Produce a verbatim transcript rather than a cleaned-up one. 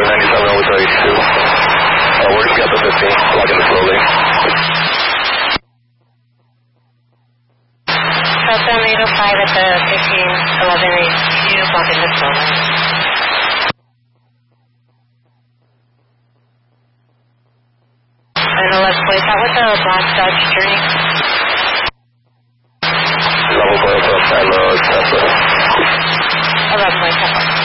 ninety-seven over thirty-two. Uh, we're just got the fifteen, locking the slow lane. Southbound eight oh five at the fifteen eleven eighty-two, blocking the slow lane. And let's place out with the black Dodge Journey. Level point, and uh, Tesla. eleven point seven.